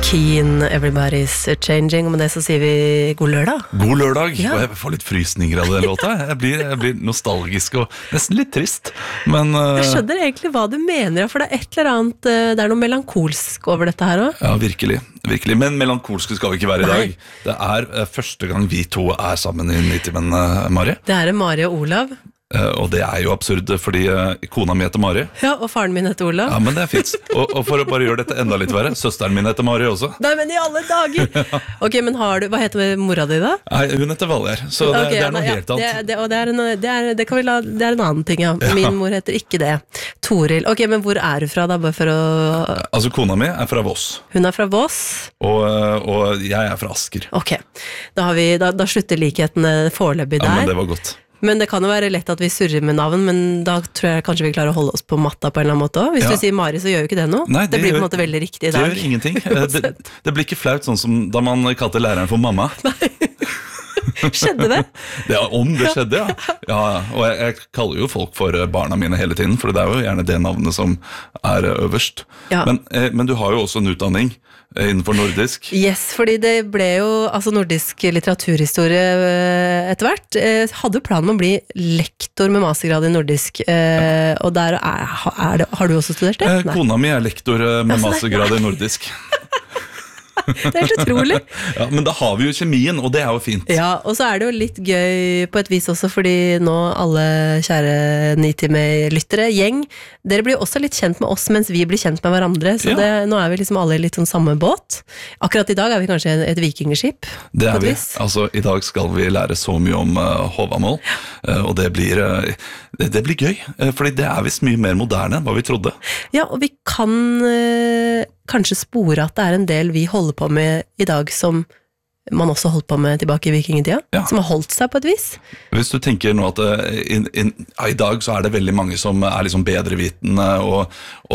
Keen, everybody's changing. Og med det så sier vi god lørdag. God lørdag, Ja. og jeg får litt frysninger av den låta. Jeg blir nostalgisk og nesten litt trist. Men Jeg skjønner egentlig hva du mener, for det er et eller annet, det er noe melankolsk over dette her også. ja, virkelig. Men melankolske skal vi ikke være i dag. Nei. Det er første gang vi to er sammen i Nitimen, Mari. Det er Mari og Olav. Og det er jo absurd, fordi kona mi heter Mari. Ja, og faren min heter Olav. Ja, men det er fint. Og for å bare gjøre dette enda litt verre, søsteren min heter Mari også. Nei, men i alle dager! Ok, men hva heter mora di da? Nei, hun heter Valgjerd, så det er noe helt annet. Det er en annen ting, ja. Min mor heter ikke det. Toril. Ok, men hvor er du fra da, bare for å... Altså, kona mi er fra Voss, Hun er fra Voss. og jeg er fra Asker. Ok, da slutter likhetene foreløpig Ja, men der. det var godt. Men det kan jo være lett at vi surrer med navn, men da tror jeg kanskje vi klarer å holde oss på matta på en eller annen måte også. Hvis Ja. du sier Mari, så gjør jo ikke det noe. Nei, det blir på en måte veldig riktig i Det dag. gjør ingenting. Det blir ikke flaut sånn som da man kalte læreren for mamma. Skjedde det? Om det skjedde, ja. Ja, og jeg kaller jo folk for barna mine hele tiden, for det er jo gjerne det navnet som er øverst. Ja. Men du har jo også en utdanning innenfor nordisk. Yes, fordi det ble jo nordisk litteraturhistorie etter hvert. Hadde jo planen om å bli lektor med mastergrad i nordisk, og der har du også studert det? Nei. Kona mi er lektor med Altså, mastergrad i nordisk. Det er helt utrolig. Ja, men da har vi jo kjemien, og det er jo fint. Ja, og så er det jo litt gøy på et vis også, fordi nå alle kjære Nitime-lyttere, gjeng, dere blir jo også litt kjent med oss mens vi blir kjent med hverandre, så Ja. nå er vi liksom alle litt sånn samme båt. Akkurat i dag er vi kanskje et vikingskip. Det på er et vi. vis. Altså, i dag skal vi lære så mye om Håvamål, og det blir gøy, fordi det er visst mye mer moderne enn hva vi trodde. Ja, og vi kan kanskje spore at det er en del vi holder på med i dag som man også holdt på med tilbake i vikingtida, Ja. som har holdt seg på et vis. Hvis du tenker nå at i dag så er det veldig mange som er liksom bedrevitende og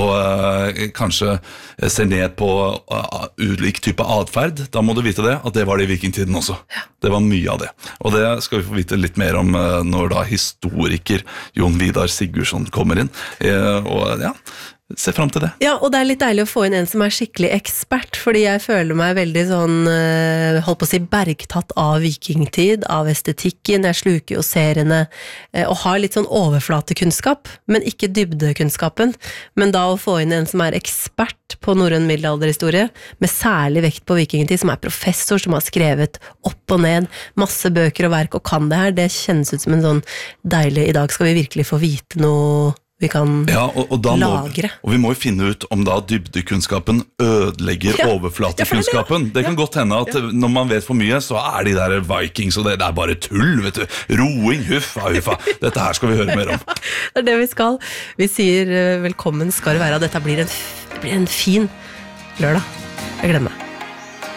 kanskje ser ned på ulik type adferd, da må du vite det, at det var det i vikingtiden også. Det var mye av det. Og det skal vi få vite litt mer om når da historiker Jon Vidar Sigurdsson kommer inn. Og ja, se frem til det. Ja, og det er litt deilig å få inn en som er skikkelig ekspert, fordi jeg føler meg veldig sånn, holdt på å si, bergtatt av vikingtid, av estetikken, jeg sluker jo seriene, og har litt sånn overflatekunnskap, men ikke dybdekunnskapen. Men da å få inn en som er ekspert på norrøn middelalderhistorie, med særlig vekt på vikingtid, som er professor, som har skrevet opp og ned, masse bøker og verk, og kan det her, det kjennes ut som en sånn deilig, i dag skal vi virkelig få vite noe vi kan lagre. Og vi må jo finne ut om da dybdekunnskapen ødelegger overflatekunnskapen. Det kan godt hende at når man vet for mye, så er de der Vikings, og det er bare tull, vet du. Roing, huffa. Dette her skal vi høre mer om. Det er det vi skal. Vi sier velkommen skal det være. Dette blir en fin lørdag. Jeg gleder meg.